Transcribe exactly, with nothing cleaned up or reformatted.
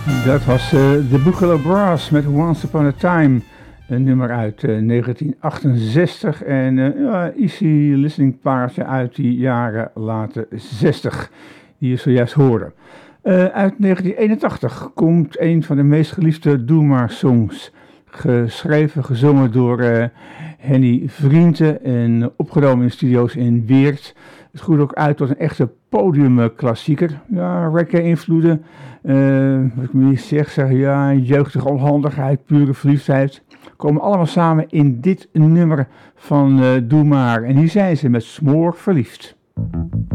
Dat was uh, de Buffalo Brass met Once Upon a Time. Een nummer uit uh, negentien achtenzestig en uh, ja, easy listening paardje uit die jaren later zestig, die je zojuist hoorde. Uh, uit negentien eenentachtig komt een van de meest geliefde Doe Maar songs. Geschreven, gezongen door uh, Henny Vrienden en opgenomen in studio's in Weert. Het groeit ook uit tot een echte podiumklassieker. Ja, reggae-invloeden. Uh, wat ik me zeg, zeg ja, jeugdige onhandigheid, pure verliefdheid. Komen allemaal samen in dit nummer van uh, Doe Maar. En hier zijn ze met Smoor verliefd.